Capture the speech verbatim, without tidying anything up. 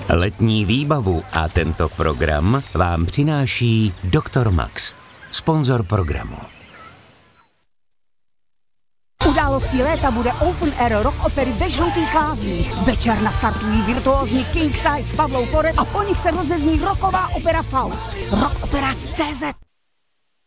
Letní výbavu a tento program vám přináší doktor Max, sponzor programu. Událostí léta bude Open Air rock opery ve Žlutých lázních. Večer nastartují virtuózní King Size s Pavlou Poret a po nich se rozezní rocková opera Faust. Rock opera tečka cé zet